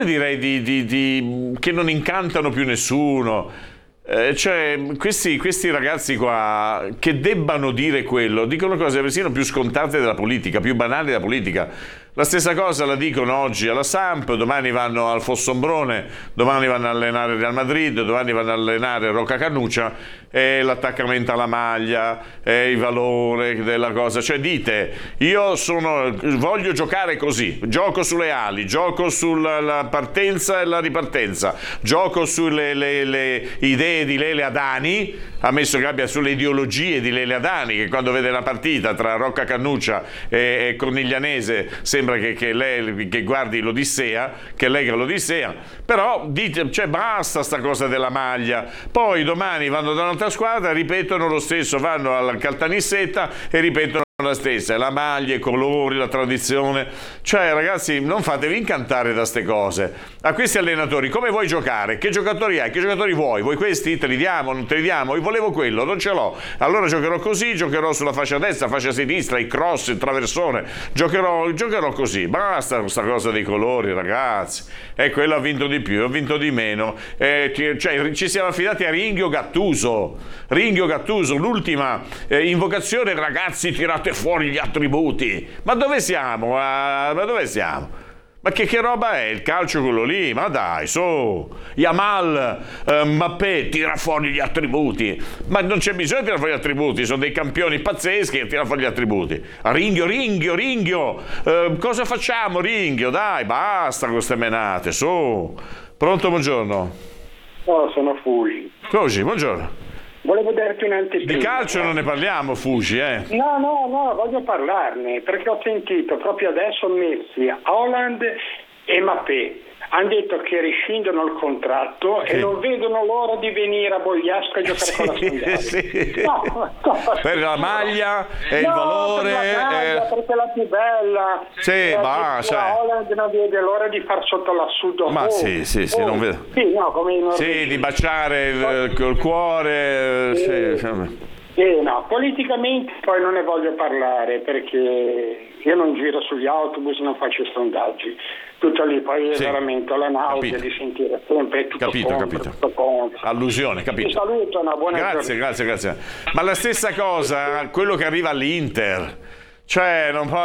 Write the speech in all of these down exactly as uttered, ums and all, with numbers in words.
direi di, di, di, che non incantano più nessuno. Eh, cioè, questi, questi ragazzi qua che debbano dire quello, dicono cose persino più scontate della politica, più banali della politica. La stessa cosa la dicono oggi alla Samp, domani vanno al Fossombrone, domani vanno a allenare Real Madrid, domani vanno a allenare Rocca Cannuccia, e l'attaccamento alla maglia, e il valore della cosa. Cioè dite, io sono, voglio giocare così, gioco sulle ali, gioco sulla partenza e la ripartenza, gioco sulle le, le idee di Lele Adani, ammesso che abbia sulle ideologie di Lele Adani, che quando vede la partita tra Rocca Cannuccia e, e Corniglianese sembra che, che lei che guardi l'Odissea, che legga l'Odissea, però dite, cioè basta sta cosa della maglia. Poi domani vanno da un'altra squadra, ripetono lo stesso, vanno alla Caltanissetta e ripetono la stessa, la maglia, i colori, la tradizione. Cioè ragazzi, non fatevi incantare da ste cose. A questi allenatori, come vuoi giocare? Che giocatori hai? Che giocatori vuoi? Vuoi questi? Te li diamo? Non te li diamo? Io volevo quello, non ce l'ho. Allora giocherò così, giocherò sulla fascia destra, fascia sinistra, i cross, il traversone, giocherò, giocherò così. Basta questa cosa dei colori, ragazzi. E quello ha vinto di più, ha vinto di meno. Eh, cioè, ci siamo affidati a Ringhio Gattuso. Ringhio Gattuso, l'ultima eh, invocazione, ragazzi, tirate fuori gli attributi. Ma dove siamo? Ah, ma dove siamo? Ma che, che roba è il calcio quello lì? Ma dai, su, Yamal, eh, Mbappé, tira fuori gli attributi. Ma non c'è bisogno di tirare fuori gli attributi, sono dei campioni pazzeschi che tirano fuori gli attributi. Ringhio, Ringhio, Ringhio, eh, cosa facciamo Ringhio? Dai, basta con queste menate, su. Pronto, buongiorno. No, sono Fuji. Fuji, buongiorno. Volevo darti un'anteprima. Di calcio non ne parliamo, Fuji, eh? No, no, no, voglio parlarne, perché ho sentito proprio adesso Messi, Haaland e Mbappé. Hanno detto che rescindono il contratto sì. e non vedono l'ora di venire a Bogliasco a giocare sì, con la Sandoria. Sì. No, no, per la maglia e no, il valore. Per la maglia, eh... perché è la più bella. Sì, eh, ma cioè... Haaland non vede l'ora di far sotto l'assudo. Ma oh, sì, sì, sì, oh, non vedo. Sì, no, come in sì, di baciare il, col cuore. Sì. Sì. Eh, no, politicamente poi non ne voglio parlare perché io non giro sugli autobus, non faccio sondaggi, tutto lì, poi sì. è veramente la nausea capito. di sentire sempre tutto capito, contro, capito. tutto contro. Allusione, capito. Ti saluto, una buona grazie, giornata. grazie, grazie. Ma la stessa cosa, quello che arriva all'Inter. Cioè, non può,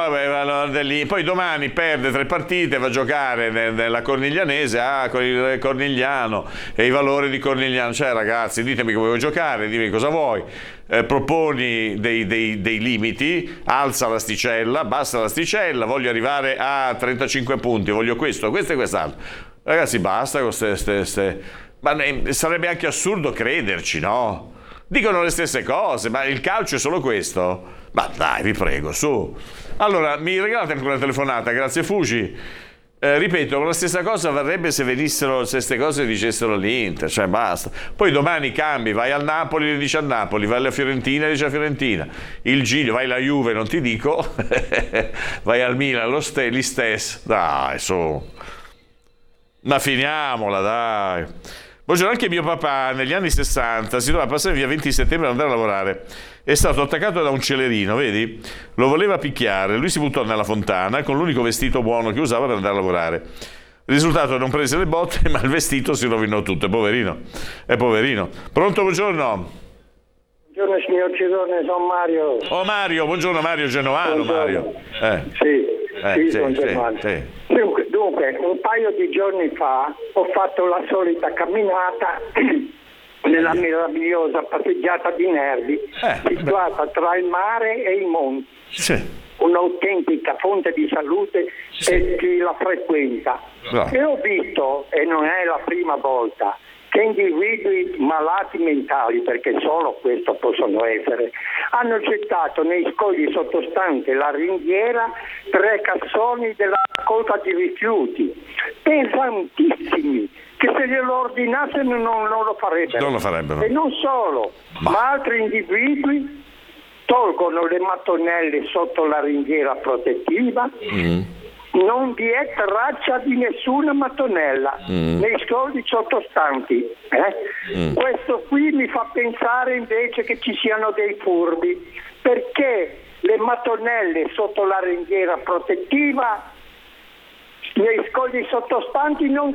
poi domani perde tre partite, va a giocare nella Corniglianese, ah, con il Cornigliano e i valori di Cornigliano. Cioè, ragazzi, ditemi come vuoi giocare, dimmi cosa vuoi, eh, proponi dei, dei, dei limiti, alza l'asticella, basta l'asticella, voglio arrivare a trentacinque punti, voglio questo, questo e quest'altro. Ragazzi, basta con queste, queste, queste... Ma sarebbe anche assurdo crederci, no? Dicono le stesse cose, ma il calcio è solo questo? Ma dai, vi prego, su. Allora, mi regalate ancora una telefonata, grazie Fuji. Eh, ripeto, la stessa cosa varrebbe se venissero, se queste cose dicessero l'Inter, cioè basta. Poi domani cambi, vai al Napoli, le dici al Napoli, vai alla Fiorentina, le dici alla Fiorentina. Il Giglio, vai alla Juve, non ti dico, vai al Milan, lo ste, gli stessi. Dai, su. Ma finiamola, dai. Buongiorno, anche mio papà negli anni sessanta si doveva passare via venti settembre ad andare a lavorare. È stato attaccato da un celerino, vedi? Lo voleva picchiare, lui si buttò nella fontana con l'unico vestito buono che usava per andare a lavorare. Il risultato, non prese le botte, ma il vestito si rovinò tutto, è poverino. È poverino. Pronto, buongiorno. Buongiorno signor Cesone, sono Mario. Oh Mario, buongiorno Mario Genovano, buongiorno. Mario. Eh. Sì, eh, sì, sì, sono sì, Germano. sì. Dunque, dunque, un paio di giorni fa ho fatto la solita camminata nella meravigliosa passeggiata di Nervi, eh, situata beh. tra il mare e i monti. Sì. Un'autentica fonte di salute sì. per chi la frequenta. No. E ho visto, e non è la prima volta, che individui malati mentali, perché solo questo possono essere, hanno gettato nei scogli sottostanti la ringhiera tre cassoni della raccolta di rifiuti, pesantissimi, che se glielo ordinassero non, non lo farebbero. Non lo farebbero. E non solo, ma, ma altri individui tolgono le mattonelle sotto la ringhiera protettiva. Mm. Non vi è traccia di nessuna mattonella mm. nei scogli sottostanti. Eh? Mm. Questo qui mi fa pensare invece che ci siano dei furbi, perché le mattonelle sotto la ringhiera protettiva nei scogli sottostanti non